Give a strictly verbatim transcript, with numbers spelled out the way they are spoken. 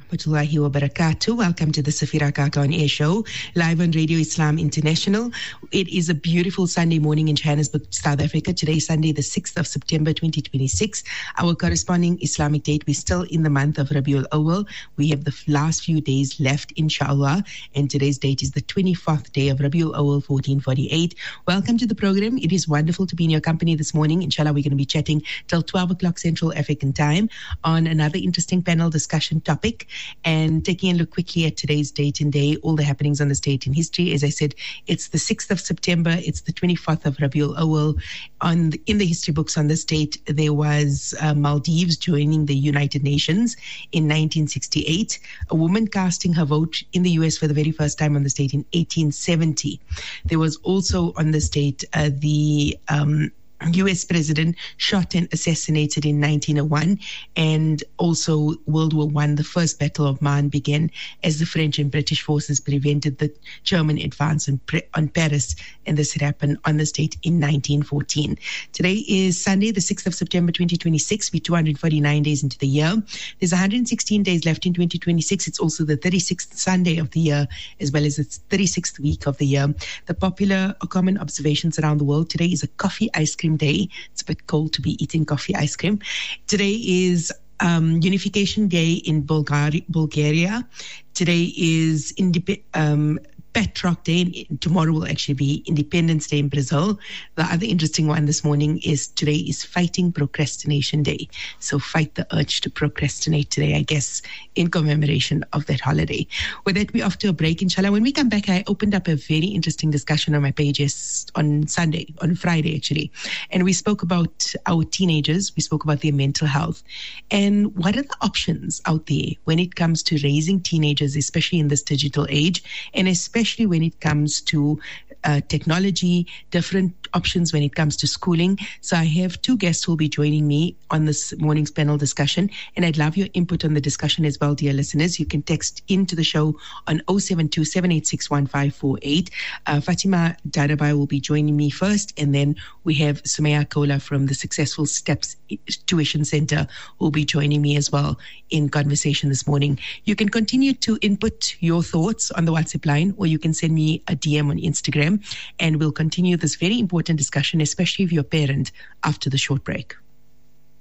Rahmatullahi wa barakatuh. Welcome to the Safira Kaka on Air Show, live on Radio Islam International. It is a beautiful Sunday morning in Johannesburg, South Africa. Today is Sunday, the sixth of September, twenty twenty-six. Our corresponding Islamic date, we're still in the month of Rabiul Awal. We have the last few days left, inshallah, and today's date is the twenty-fourth day of Rabiul Awal, fourteen forty-eight. Welcome to the program. It is wonderful to be in your company this morning. Inshallah, we're going to be chatting till twelve o'clock Central African time on another interesting panel discussion topic, and taking a look quickly at today's date and day, all the happenings on this date in history. As I said, it's the sixth of September, it's the twenty-fourth of Rabiul Awal. On the, in the history books on this date, there was uh, Maldives joining the United Nations in nineteen sixty-eight, a woman casting her vote in the U S for the very first time on this date in eighteen seventy. There was also on this date uh, the um, U S president shot and assassinated in nineteen oh one, and also World War One, the first Battle of Marne, began as the French and British forces prevented the German advance on, on Paris, and this had happened on this date in nineteen fourteen. Today is Sunday, the sixth of September, twenty twenty-six. We're two hundred forty-nine days into the year. There's one hundred sixteen days left in twenty twenty-six. It's also the thirty-sixth Sunday of the year, as well as the thirty-sixth week of the year. The popular or common observations around the world today is a coffee ice cream day. It's a bit cold to be eating coffee ice cream. Today is um, Unification Day in Bulgari- Bulgaria. Today is Indep- um, Petrock Day. Tomorrow will actually be Independence Day in Brazil. The other interesting one this morning is today is Fighting Procrastination Day. So fight the urge to procrastinate today, I guess, in commemoration of that holiday. With that, we're off to a break, inshallah. When we come back, I opened up a very interesting discussion on my pages on Sunday, on Friday actually. And we spoke about our teenagers. We spoke about their mental health. And what are the options out there when it comes to raising teenagers, especially in this digital age, and especially especially when it comes to uh, technology, different options when it comes to schooling. So I have two guests who will be joining me on this morning's panel discussion, and I'd love your input on the discussion as well, dear listeners. You can text into the show on zero seven two, seven eight six, one five four eight. Uh, Fatima Dadabai will be joining me first, and then we have Sumaya Kola from the Successful Steps Tuition Center who will be joining me as well in conversation this morning. You can continue to input your thoughts on the WhatsApp line, or you can send me a D M on Instagram, and we'll continue this very important discussion, especially if you're a parent, after the short break.